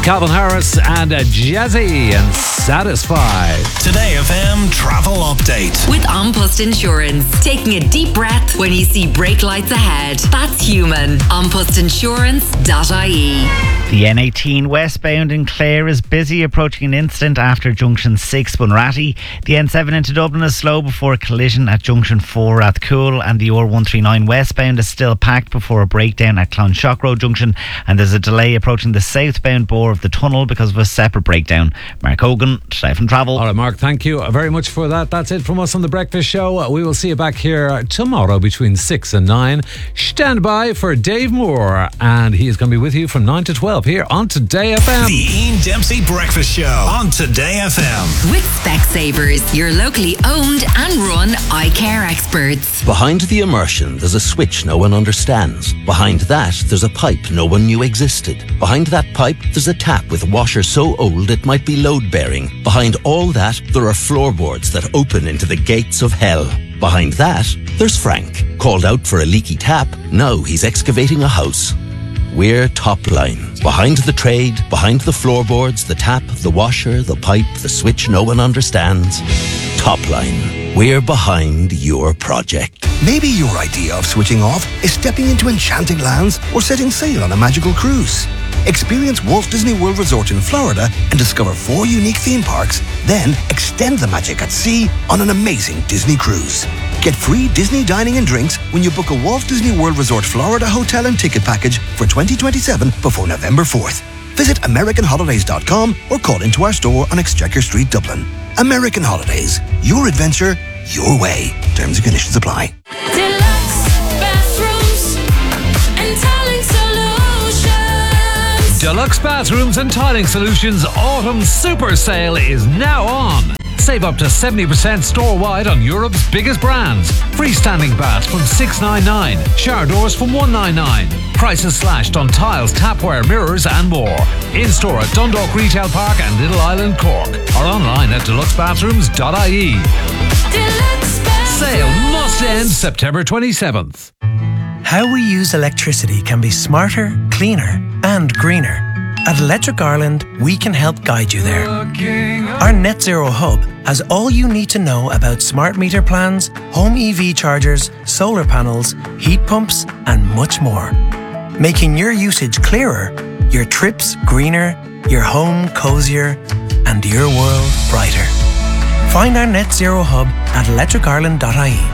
Calvin Harris and Jazzy and Satisfied. Today FM travel update. With An Post Insurance. Taking a deep breath when you see brake lights ahead. That's human. AnPostInsurance.ie. The N18 westbound in Clare is busy, approaching an incident after Junction 6 Bunratty. The N7 into Dublin is slow before a collision at Junction 4 Rathcoole, and the R139 westbound is still packed before a breakdown at Clonshock Road Junction, and there's a delay approaching the southbound bore of the tunnel because of a separate breakdown. Mark Hogan, Today FM Travel. All right, Mark, thank you very much for that. That's it from us on The Breakfast Show. We will see you back here tomorrow between 6 and 9. Stand by for Dave Moore, and he is going to be with you from 9 to 12 here on Today FM. The Ian Dempsey Breakfast Show on Today FM. With Specsavers, your locally owned and run eye care experts. Behind the immersion, there's a switch no one understands. Behind that, there's a pipe no one knew existed. Behind that pipe, there's a tap with a washer so old it might be load-bearing. Behind all that, there are floorboards that open into the gates of hell. Behind that, there's Frank. Called out for a leaky tap, now he's excavating a house. We're Topline. Behind the trade, behind the floorboards, the tap, the washer, the pipe, the switch no one understands. Topline. We're behind your project. Maybe your idea of switching off is stepping into enchanting lands or setting sail on a magical cruise. Experience Walt Disney World Resort in Florida and discover 4 unique theme parks. Then extend the magic at sea on an amazing Disney cruise. Get free Disney dining and drinks when you book a Walt Disney World Resort Florida hotel and ticket package for 2027 before November 4th. Visit AmericanHolidays.com or call into our store on Exchequer Street, Dublin. American Holidays. Your adventure, your way. Terms and conditions apply. Deluxe bathrooms and tiling solutions. Deluxe Bathrooms and Tiling Solutions Autumn Super Sale is now on. Save up to 70% store-wide on Europe's biggest brands. Freestanding baths from $699, shower doors from $199. Prices slashed on tiles, tapware, mirrors and more. In-store at Dundalk Retail Park and Little Island, Cork. Or online at deluxebathrooms.ie. Deluxe bathrooms. Sale must end September 27th. How we use electricity can be smarter, cleaner and greener. At Electric Ireland, we can help guide you there. Our Net Zero Hub has all you need to know about smart meter plans, home EV chargers, solar panels, heat pumps and much more. Making your usage clearer, your trips greener, your home cosier and your world brighter. Find our Net Zero Hub at electricireland.ie.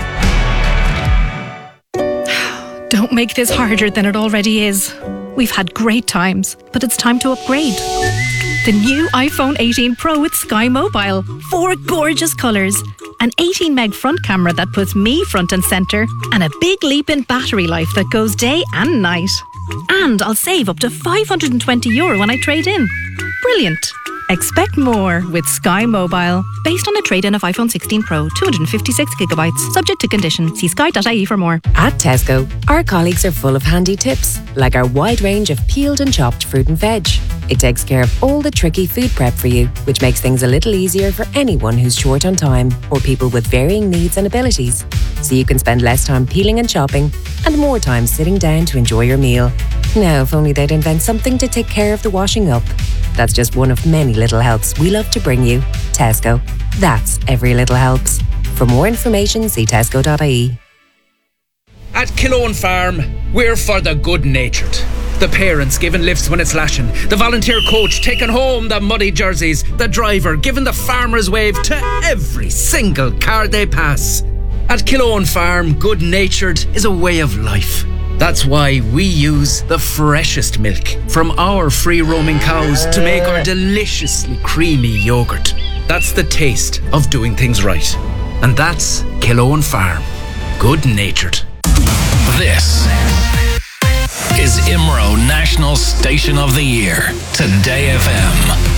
Don't make this harder than it already is. We've had great times, but it's time to upgrade. The new iPhone 18 Pro with Sky Mobile. 4 gorgeous colours. An 18 meg front camera that puts me front and centre. And a big leap in battery life that goes day and night. And I'll save up to €520 when I trade in. Brilliant. Expect more with Sky Mobile. Based on a trade-in of iPhone 16 Pro, 256GB, subject to condition. See sky.ie for more. At Tesco, our colleagues are full of handy tips, like our wide range of peeled and chopped fruit and veg. It takes care of all the tricky food prep for you, which makes things a little easier for anyone who's short on time or people with varying needs and abilities. So you can spend less time peeling and chopping and more time sitting down to enjoy your meal. Now, if only they'd invent something to take care of the washing up. That's just one of many little helps we love to bring you. Tesco. That's every little helps. For more information, see tesco.ie. At Killowen Farm, we're for the good-natured. The parents giving lifts when it's lashing. The volunteer coach taking home the muddy jerseys. The driver giving the farmer's wave to every single car they pass. At Killowen Farm, good-natured is a way of life. That's why we use the freshest milk from our free-roaming cows to make our deliciously creamy yoghurt. That's the taste of doing things right. And that's Killowen Farm. Good-natured. This is IMRO National Station of the Year. Today FM.